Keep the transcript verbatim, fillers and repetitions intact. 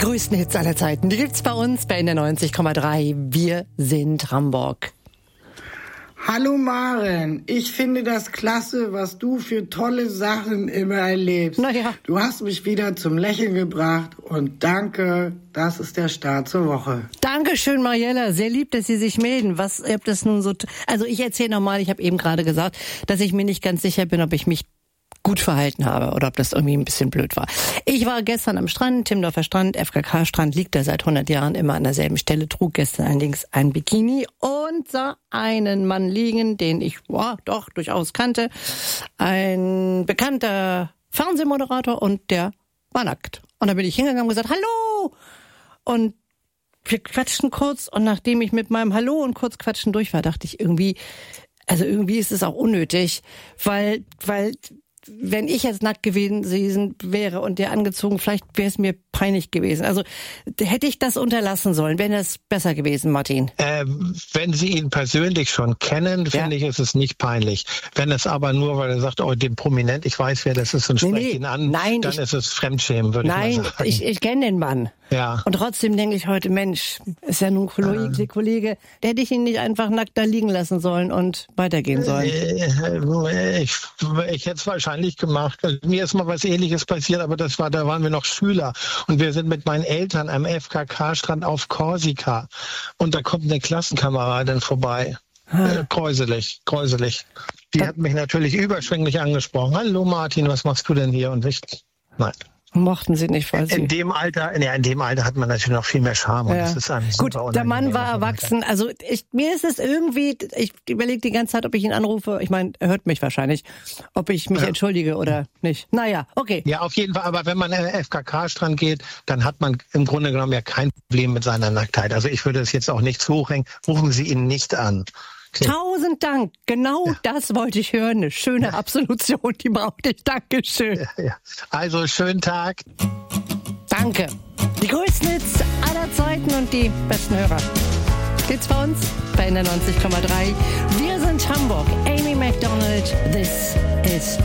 größten Hits aller Zeiten, die gibt's bei uns bei N D R neunzig Komma drei. Wir sind Hamburg. Hallo Maren, ich finde das klasse, was du für tolle Sachen immer erlebst. Naja. Du hast mich wieder zum Lächeln gebracht und danke, das ist der Start zur Woche. Dankeschön, Mariella, sehr lieb, dass Sie sich melden. Was, ihr habt das nun so, t- also ich erzähle nochmal, ich habe eben gerade gesagt, dass ich mir nicht ganz sicher bin, ob ich mich gut verhalten habe oder ob das irgendwie ein bisschen blöd war. Ich war gestern am Strand, Timmendorfer Strand, F K K-Strand, liegt da seit hundert Jahren immer an derselben Stelle, trug gestern allerdings ein Bikini und sah einen Mann liegen, den ich ja, doch durchaus kannte. Ein bekannter Fernsehmoderator und der war nackt. Und da bin ich hingegangen und gesagt, hallo! Und wir quatschten kurz und nachdem ich mit meinem Hallo und kurz quatschen durch war, dachte ich irgendwie, also irgendwie ist es auch unnötig, weil, weil, wenn ich jetzt nackt gewesen wäre und der angezogen, vielleicht wäre es mir peinlich gewesen. Also hätte ich das unterlassen sollen, wäre das besser gewesen, Martin? Äh, wenn Sie ihn persönlich schon kennen, Ja. finde ich, ist es nicht peinlich. Wenn es aber nur, weil er sagt, oh, den Prominent, ich weiß, wer das ist und Nee, spricht nee. ihn an, Nein, dann ich- ist es Fremdschämen, würde Nein, ich mal sagen. ich, ich kenne den Mann. Ja. Und trotzdem denke ich heute, Mensch, ist ja nun ein Kollege, Kollege, der hätte ich ihn nicht einfach nackt da liegen lassen sollen und weitergehen sollen. Äh, Ich, ich hätte es wahrscheinlich gemacht. Mir ist mal was Ähnliches passiert, aber das war, da waren wir noch Schüler und wir sind mit meinen Eltern am F K K-Strand auf Korsika und da kommt eine Klassenkameradin vorbei. Äh, Gräuselig, gräuselig. Die hat mich natürlich überschwänglich angesprochen. Hallo Martin, was machst du denn hier? Und ich, nein. Mochten sie nicht, weil sie... In dem Alter, ja, in dem Alter hat man natürlich noch viel mehr Charme und Ja. das ist einem Gut, super der Mann unangenehm, war was man erwachsen. Also ich, mir ist es irgendwie, ich überlege die ganze Zeit, ob ich ihn anrufe. Ich meine, er hört mich wahrscheinlich, ob ich mich Ja. entschuldige oder nicht. Naja, okay. Ja, auf jeden Fall. Aber wenn man an den F K K-Strand geht, dann hat man im Grunde genommen ja kein Problem mit seiner Nacktheit. Also ich würde es jetzt auch nicht zu hoch hängen. Rufen Sie ihn nicht an. Okay. Tausend Dank. Genau Ja. das wollte ich hören. Eine schöne Absolution, die brauchte ich. Dankeschön. Ja. Also schönen Tag. Danke. Die größten Hits aller Zeiten und die besten Hörer. Geht's bei uns bei N D R neunzig Komma drei. Wir sind Hamburg. Amy Macdonald. This is